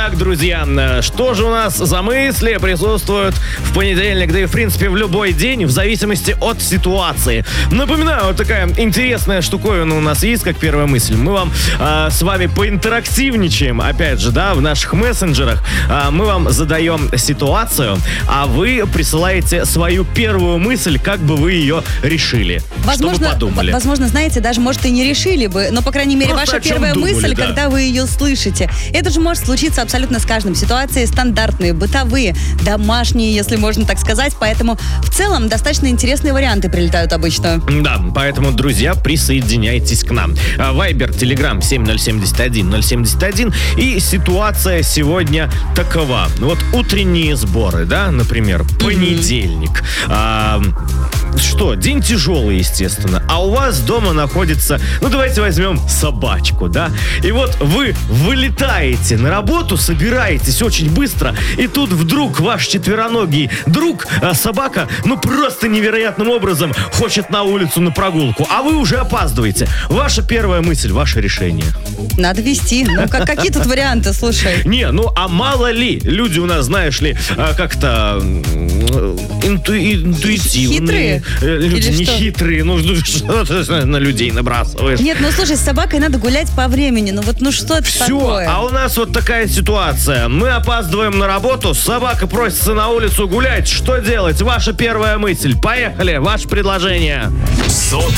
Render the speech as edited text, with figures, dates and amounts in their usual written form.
Итак, друзья, что же у нас за мысли присутствуют в понедельник, да и, в принципе, в любой день, в зависимости от ситуации. Напоминаю, вот такая интересная штуковина у нас есть, как первая мысль. Мы вам с вами поинтерактивничаем, опять же, да, в наших мессенджерах. Мы вам задаем ситуацию, а вы присылаете свою первую мысль, как бы вы ее решили. Возможно, что вы подумали. Возможно, знаете, даже, может, и не решили бы, но, по крайней мере, Просто ваша первая думали, мысль, да. когда вы ее слышите. Это же может случиться абсолютно с каждым. Ситуации стандартные, бытовые, домашние, если можно так сказать. Поэтому в целом достаточно интересные варианты прилетают обычно. Да, поэтому, друзья, присоединяйтесь к нам. Вайбер, Телеграм 7071 071. И ситуация сегодня такова. Вот утренние сборы, да, например, понедельник. Что, день тяжелый, естественно. А у вас дома находится, давайте возьмем собачку, да. И вот вы вылетаете на работу, собираетесь очень быстро, и тут вдруг ваш четвероногий друг, собака, просто невероятным образом хочет на улицу на прогулку, а вы уже опаздываете. Ваша первая мысль, ваше решение. Надо вести. Какие тут варианты, слушай? А мало ли, люди у нас, знаешь ли, как-то интуитивные. Хитрые? Люди Или не что? хитрые, что ты на людей набрасываешь. Нет, слушай, с собакой надо гулять по времени. Что это Все, такое? а у нас вот такая ситуация. Мы опаздываем на работу, собака просится на улицу гулять. Что делать? Ваша первая мысль. Поехали, ваше предложение. Сотый